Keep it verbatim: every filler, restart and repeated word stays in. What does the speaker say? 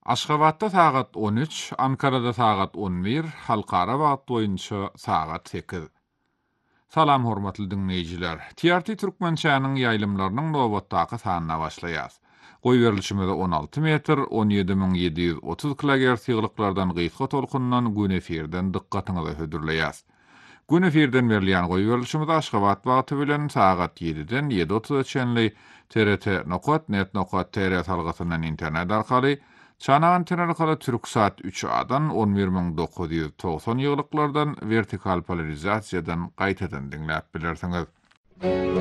Aşgabatda sagat on üç, Ankara'da sagat on bir, halkara wagt boýunça sagat sekiz. Salam hormatly dinleýijiler. T R T Türkmençäniň ýaýlymlarynyň nowatdaky sanyna başlaýas. Goý berilişimizde on alty metr, on ýedi min ýedi ýüz otuz kilohertz ýyglyklardan gyýtga tolkundan gün efirden diqqatyňyza hödürleýäs. Gün efirden berilýän goý berilişimiz Aşgabat wagty bilen sagat ýediden ýedi otuz çenli T R T nokta net nokta T R salgysyndan internet arkaly Çana antenalykala Türksat üç A'dan on bir min dokuz ýüz togson ýyglyklardan vertikal polarizasiýadan gaýtadan diňläp bilersiňiz.